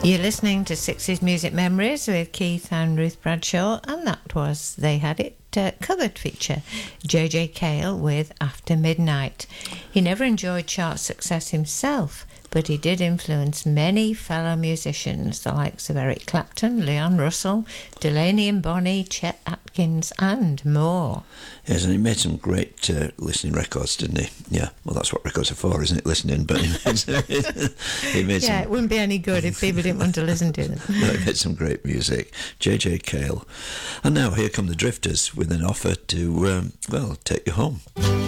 You're listening to 60s Music Memories with Keith and Ruth Bradshaw, and that was They Had It covered feature, J.J. Cale with After Midnight. He never enjoyed chart success himself, but he did influence many fellow musicians, the likes of Eric Clapton, Leon Russell, Delaney and Bonnie, Chet Atkins, and more. Yes, and he made some great listening records, didn't he? Yeah, well, that's what records are for, isn't it? Listening, but he made some... Yeah, it wouldn't be any good if people didn't want to listen to them. No, he made some great music. J.J. Cale. And now here come the Drifters with an offer to, take you home.